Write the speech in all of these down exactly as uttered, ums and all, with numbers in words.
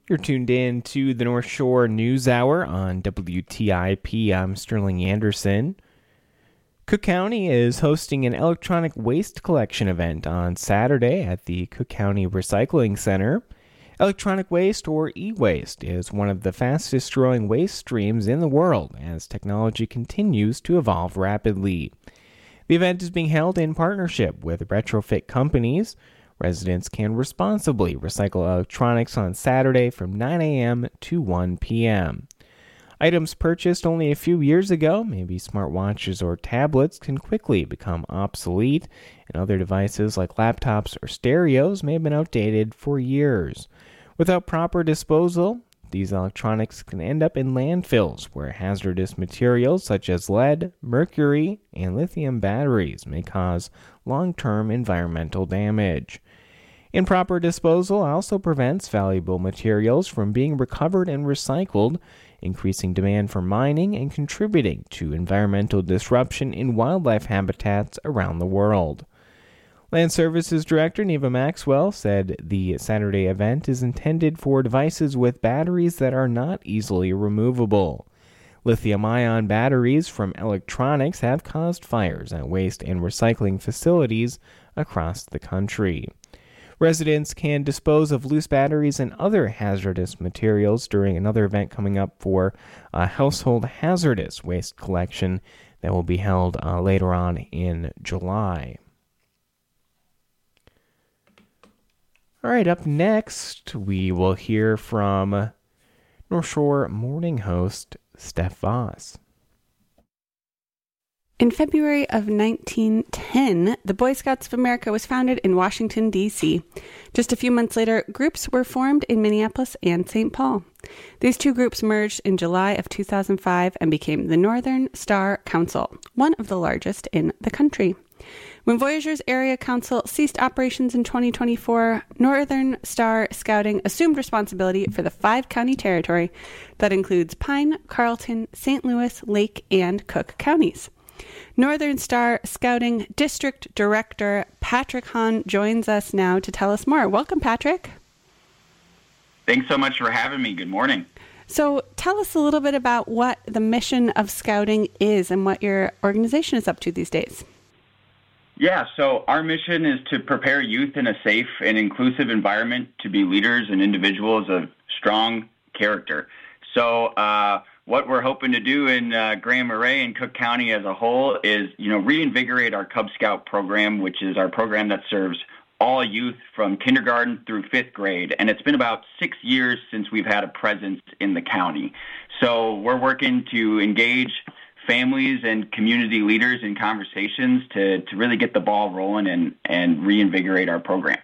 You're tuned in to the North Shore News Hour on W T I P. I'm Sterling Anderson. Cook County is hosting an electronic waste collection event on Saturday at the Cook County Recycling Center. Electronic waste, or e-waste, is one of the fastest growing waste streams in the world as technology continues to evolve rapidly. The event is being held in partnership with retrofit companies. Residents can responsibly recycle electronics on Saturday from nine a.m. to one p.m. Items purchased only a few years ago, maybe smartwatches or tablets, can quickly become obsolete, and other devices like laptops or stereos may have been outdated for years. Without proper disposal, these electronics can end up in landfills where hazardous materials such as lead, mercury, and lithium batteries may cause long-term environmental damage. Improper disposal also prevents valuable materials from being recovered and recycled, increasing demand for mining and contributing to environmental disruption in wildlife habitats around the world. Land Services Director Neva Maxwell said the Saturday event is intended for devices with batteries that are not easily removable. Lithium-ion batteries from electronics have caused fires at waste and recycling facilities across the country. Residents can dispose of loose batteries and other hazardous materials during another event coming up for a household hazardous waste collection that will be held uh, later on in July. All right, up next, we will hear from North Shore morning host Steph Voss. In February of nineteen ten, the Boy Scouts of America was founded in Washington, D C Just a few months later, groups were formed in Minneapolis and Saint Paul. These two groups merged in July of two thousand five and became the Northern Star Council, one of the largest in the country. When Voyageurs Area Council ceased operations in twenty twenty-four, Northern Star Scouting assumed responsibility for the five-county territory that includes Pine, Carlton, Saint Louis, Lake, and Cook counties. Northern Star Scouting District Director Patrick Hahn joins us now to tell us more. Welcome, Patrick. Thanks so much for having me. Good morning. So tell us a little bit about what the mission of Scouting is and what your organization is up to these days. Yeah, so our mission is to prepare youth in a safe and inclusive environment to be leaders and individuals of strong character. So uh, what we're hoping to do in uh, Grand Marais and Cook County as a whole is, you know, reinvigorate our Cub Scout program, which is our program that serves all youth from kindergarten through fifth grade. And it's been about six years since we've had a presence in the county. So we're working to engage families and community leaders in conversations to, to really get the ball rolling and, and reinvigorate our program.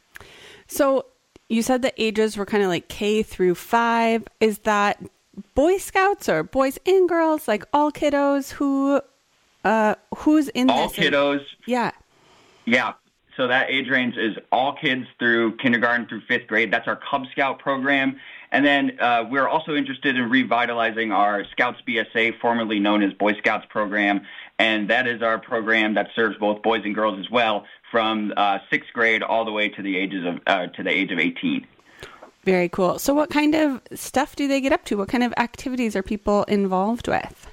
So you said the ages were kind of like K through five. Is that Boy Scouts or boys and girls, like all kiddos? Who, uh, who's in all this? All kiddos. Yeah. Yeah. So that age range is all kids through kindergarten through fifth grade. That's our Cub Scout program. And then uh, we're also interested in revitalizing our Scouts B S A, formerly known as Boy Scouts program. And that is our program that serves both boys and girls as well, from uh, sixth grade all the way to the ages of uh, to the age of eighteen. Very cool. So what kind of stuff do they get up to? What kind of activities are people involved with?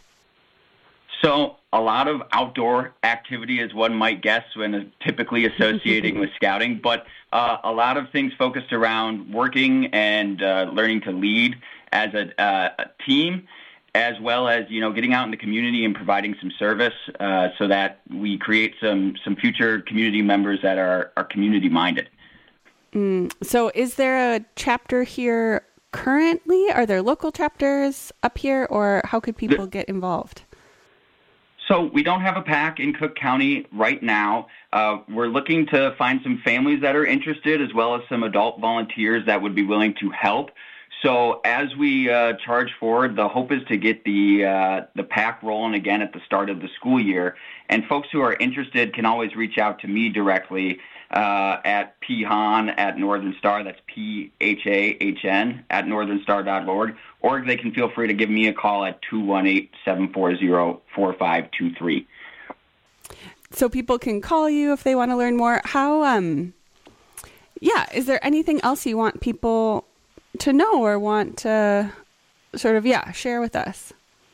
So a lot of outdoor activity, as one might guess when typically associating with scouting, but uh, a lot of things focused around working and uh, learning to lead as a, uh, a team, as well as, you know, getting out in the community and providing some service uh, so that we create some, some future community members that are, are community-minded. Mm. So is there a chapter here currently? Are there local chapters up here, or how could people get involved? So we don't have a pack in Cook County right now. Uh, we're looking to find some families that are interested, as well as some adult volunteers that would be willing to help. So as we uh, charge forward, the hope is to get the uh, the pack rolling again at the start of the school year. And folks who are interested can always reach out to me directly uh, at phahn at Northern Star. That's P H A H N at northern star dot org. Or they can feel free to give me a call at two one eight, seven four zero, four five two three. So people can call you if they want to learn more. How, um, yeah, is there anything else you want people to know or want to sort of, yeah, share with us?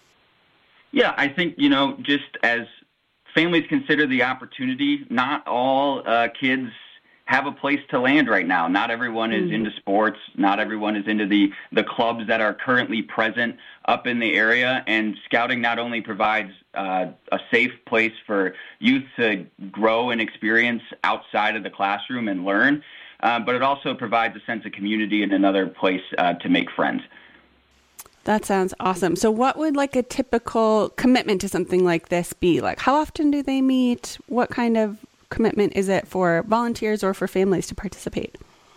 Yeah, I think, you know, just as families consider the opportunity, not all uh, kids have a place to land right now. Not everyone is mm-hmm. into sports. Not everyone is into the, the clubs that are currently present up in the area. And Scouting not only provides uh, a safe place for youth to grow and experience outside of the classroom and learn, uh, but it also provides a sense of community and another place uh, to make friends. That sounds awesome. So what would like a typical commitment to something like this be? Like, how often do they meet? What kind of commitment is it for volunteers or for families to participate?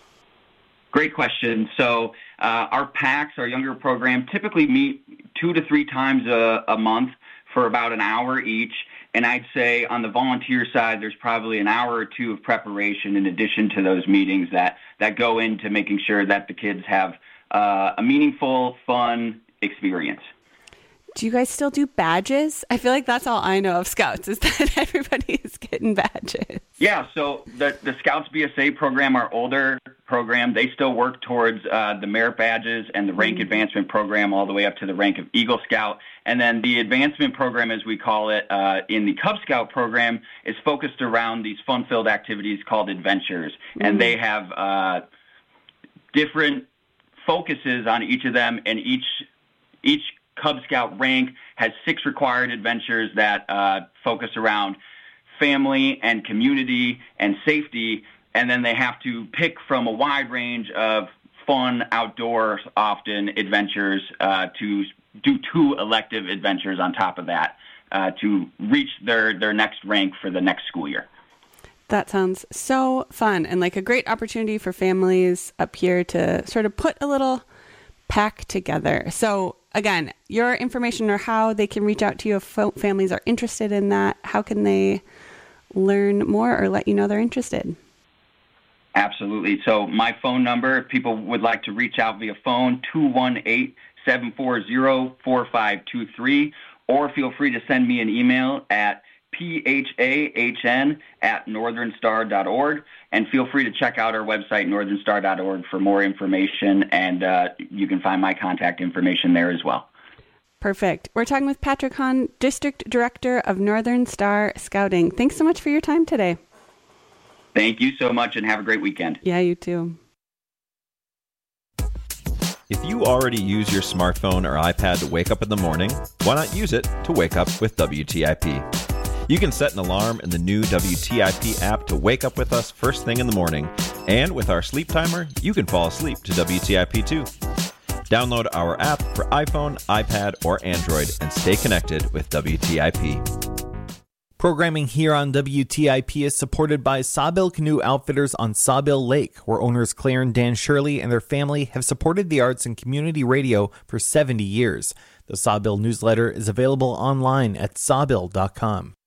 Great question. So uh, our PACs, our younger program, typically meet two to three times a, a month for about an hour each. And I'd say on the volunteer side, there's probably an hour or two of preparation in addition to those meetings that, that go into making sure that the kids have uh, a meaningful, fun experience. Do you guys still do badges? I feel like that's all I know of Scouts, is that everybody is getting badges. Yeah, so the, the Scouts B S A program, our older program, they still work towards uh, the merit badges and the rank mm-hmm. advancement program all the way up to the rank of Eagle Scout. And then the advancement program, as we call it, uh, in the Cub Scout program, is focused around these fun-filled activities called adventures. Mm-hmm. And they have uh, different focuses on each of them, and each each Cub Scout rank has six required adventures that uh, focus around family and community and safety, and then they have to pick from a wide range of fun, outdoor, often adventures uh, to do two elective adventures on top of that uh, to reach their, their next rank for the next school year. That sounds so fun and like a great opportunity for families up here to sort of put a little pack together. So again, your information or how they can reach out to you if families are interested in that, how can they learn more or let you know they're interested? Absolutely. So my phone number, if people would like to reach out via phone, two one eight, seven four zero, four five two three, or feel free to send me an email at P H A H N at northern star dot org, and feel free to check out our website, northern star dot org, for more information, and uh, you can find my contact information there as well. Perfect. We're talking with Patrick Hahn, District Director of Northern Star Scouting. Thanks so much for your time today. Thank you so much, and have a great weekend. Yeah, you too. If you already use your smartphone or iPad to wake up in the morning, why not use it to wake up with W T I P? You can set an alarm in the new W T I P app to wake up with us first thing in the morning. And with our sleep timer, you can fall asleep to W T I P too. Download our app for iPhone, iPad, or Android and stay connected with W T I P. Programming here on W T I P is supported by Sawbill Canoe Outfitters on Sawbill Lake, where owners Claire and Dan Shirley and their family have supported the arts and community radio for seventy years. The Sawbill newsletter is available online at sawbill dot com.